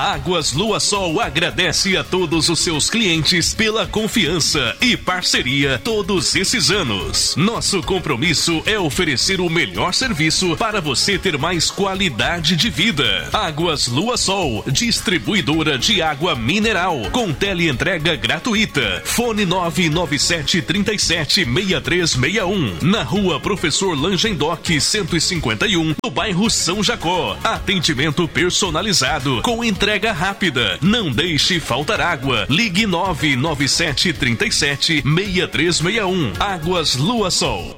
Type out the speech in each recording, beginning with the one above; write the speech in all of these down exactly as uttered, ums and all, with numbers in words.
Águas Lua Sol agradece a todos os seus clientes pela confiança e parceria todos esses anos. Nosso compromisso é oferecer o melhor serviço para você ter mais qualidade de vida. Águas Lua Sol, distribuidora de água mineral, com teleentrega gratuita. Fone nove nove sete, três sete, seis três seis um, na rua Professor Langendock cento e cinquenta e um, no bairro São Jacó. Atendimento personalizado, com entrega rápida. Não deixe faltar água. Ligue nove nove sete, três sete, seis três seis um. Águas Lua Sol.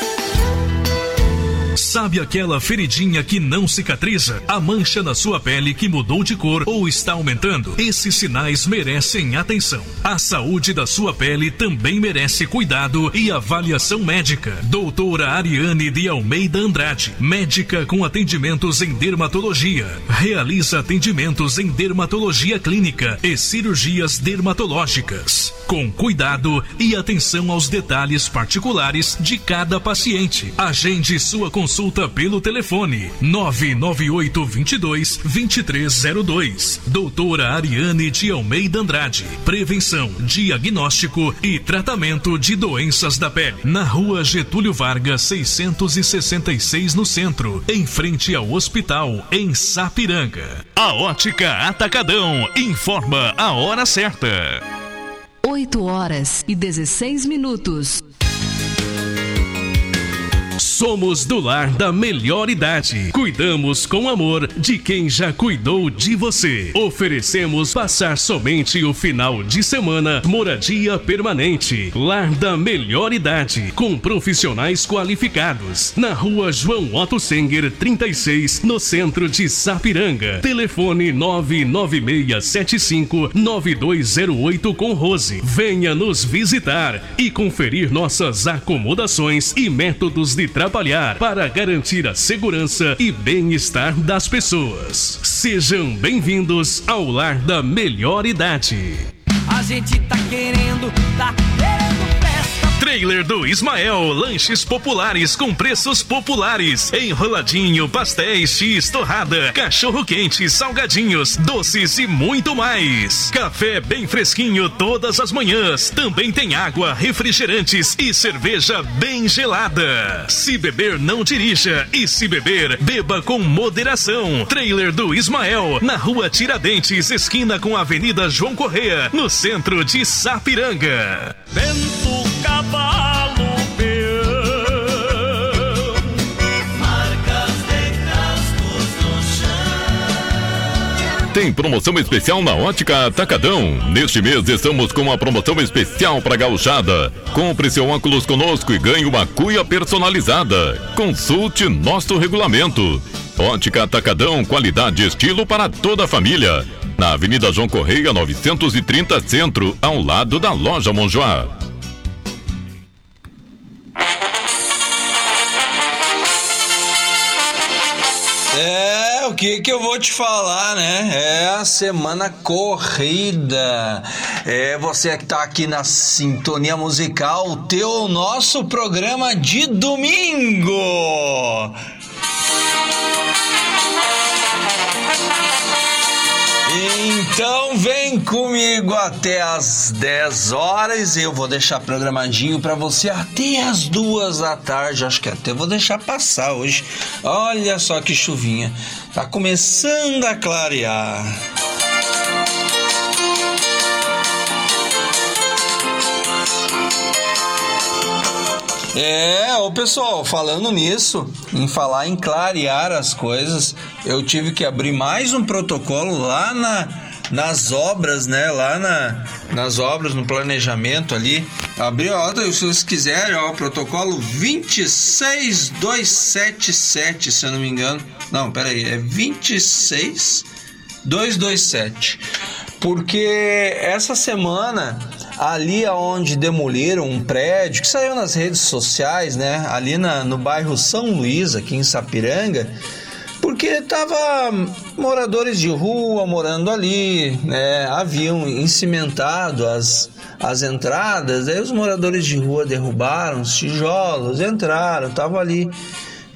Sabe aquela feridinha que não cicatriza? A mancha na sua pele que mudou de cor ou está aumentando? Esses sinais merecem atenção. A saúde da sua pele também merece cuidado e avaliação médica. Doutora Ariane de Almeida Andrade, médica com atendimentos em dermatologia. Realiza atendimentos em dermatologia clínica e cirurgias dermatológicas, com cuidado e atenção aos detalhes particulares de cada paciente. Agende sua consulta pelo telefone nove nove oito, dois dois, dois três zero dois. Doutora Ariane de Almeida Andrade. Prevenção, diagnóstico e tratamento de doenças da pele. Na rua Getúlio Vargas, seiscentos e sessenta e seis, no centro, em frente ao hospital, em Sapiranga. A Ótica Atacadão informa a hora certa. oito horas e dezesseis minutos. Somos do lar da melhor idade. Cuidamos com amor de quem já cuidou de você. Oferecemos passar somente o final de semana, moradia permanente. Lar da melhor idade, com profissionais qualificados. Na rua João Otto Senger, trinta e seis, no centro de Sapiranga. Telefone nove nove seis sete cinco, nove dois zero oito com Rose. Venha nos visitar e conferir nossas acomodações e métodos de trabalho para garantir a segurança e bem-estar das pessoas. Sejam bem-vindos ao lar da melhor idade. A gente tá querendo, tá querendo festa. Trailer do Ismael, lanches populares com preços populares. Enroladinho, pastéis, X, torrada, cachorro quente, salgadinhos, doces e muito mais. Café bem fresquinho todas as manhãs. Também tem água, refrigerantes e cerveja bem gelada. Se beber, não dirija. E se beber, beba com moderação. Trailer do Ismael, na rua Tiradentes, esquina com a Avenida João Correia, no centro de Sapiranga. Vento, cavalo, peão, marcas de cascos no chão. Tem promoção especial na Ótica Atacadão. Neste mês estamos com uma promoção especial para gauchada. Compre seu óculos conosco e ganhe uma cuia personalizada. Consulte nosso regulamento. Ótica Atacadão, qualidade e estilo para toda a família. Na Avenida João Correia, novecentos e trinta, Centro, ao lado da Loja Monjoá. É, o que que eu vou te falar, né? É a semana corrida. É você que tá aqui na Sintonia Musical, o teu, nosso programa de domingo. Então vem comigo até as dez horas. Eu vou deixar programadinho para você até as duas da tarde. Acho que até vou deixar passar hoje. Olha só que chuvinha. Tá começando a clarear. É, ô pessoal, falando nisso, em falar em clarear as coisas, eu tive que abrir mais um protocolo lá na, nas obras, né? Lá na, nas obras, no planejamento ali. Abri, ó, se vocês quiserem, ó, o protocolo vinte e seis mil duzentos e setenta e sete, se eu não me engano. Não, peraí, é vinte e seis mil duzentos e vinte e sete. Porque essa semana, ali onde demoliram um prédio, que saiu nas redes sociais, né? Ali na, no bairro São Luís, aqui em Sapiranga, porque tava moradores de rua morando ali, né? Haviam encimentado as, as entradas, aí os moradores de rua derrubaram os tijolos, entraram, tava ali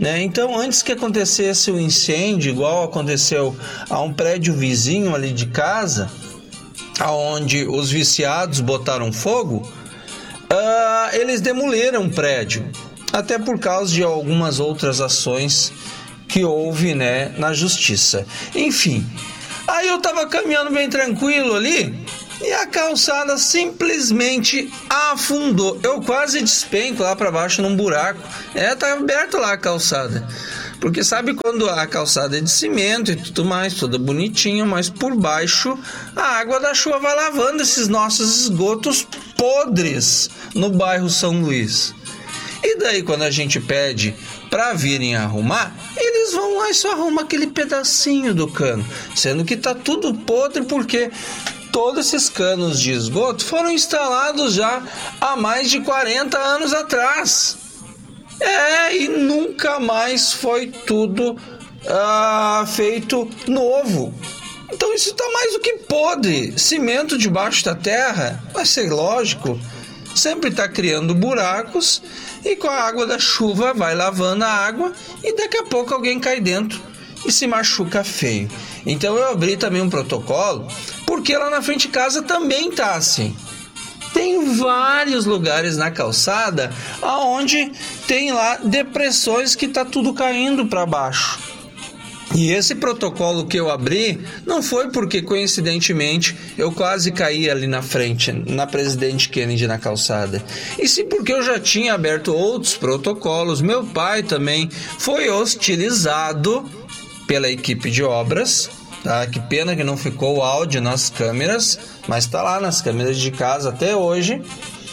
né? Então, antes que acontecesse o incêndio, igual aconteceu a um prédio vizinho ali de casa, aonde os viciados botaram fogo, uh, eles demoliram o prédio, até por causa de algumas outras ações que houve, né, na justiça. Enfim, aí eu tava caminhando bem tranquilo ali e a calçada simplesmente afundou. Eu quase despenco lá para baixo num buraco. É, tá aberto lá a calçada. Porque sabe quando a calçada é de cimento e tudo mais, toda bonitinha, mas por baixo a água da chuva vai lavando esses nossos esgotos podres no bairro São Luís. E daí quando a gente pede para virem arrumar, eles vão lá e só arrumam aquele pedacinho do cano, sendo que tá tudo podre porque todos esses canos de esgoto foram instalados já há mais de quarenta anos atrás. É, e nunca mais foi tudo ah, feito novo. Então isso está mais do que podre. Cimento debaixo da terra, vai ser lógico, sempre está criando buracos e com a água da chuva vai lavando a água e daqui a pouco alguém cai dentro e se machuca feio. Então eu abri também um protocolo, porque lá na frente de casa também tá assim. Tem vários lugares na calçada aonde tem lá depressões que tá tudo caindo para baixo. E esse protocolo que eu abri não foi porque coincidentemente eu quase caí ali na frente, na Presidente Kennedy na calçada. E sim porque eu já tinha aberto outros protocolos. Meu pai também foi hostilizado pela equipe de obras. Tá? Que pena que não ficou o áudio nas câmeras, mas está lá nas câmeras de casa até hoje,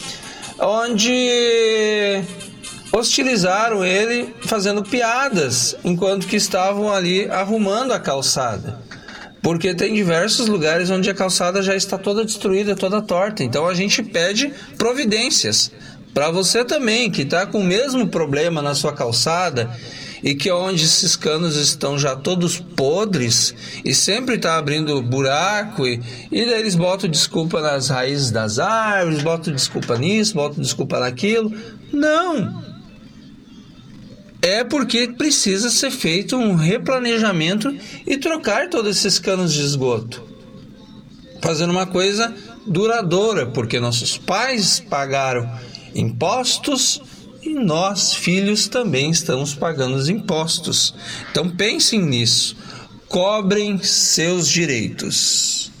onde hostilizaram ele fazendo piadas enquanto que estavam ali arrumando a calçada, porque tem diversos lugares onde a calçada já está toda destruída, toda torta. Então a gente pede providências para você também que está com o mesmo problema na sua calçada e que onde esses canos estão já todos podres e sempre está abrindo buraco e, e daí eles botam desculpa nas raízes das árvores, botam desculpa nisso, botam desculpa naquilo. Não! É porque precisa ser feito um replanejamento e trocar todos esses canos de esgoto, fazendo uma coisa duradoura, porque nossos pais pagaram impostos e nós, filhos, também estamos pagando os impostos. Então pensem nisso, cobrem seus direitos.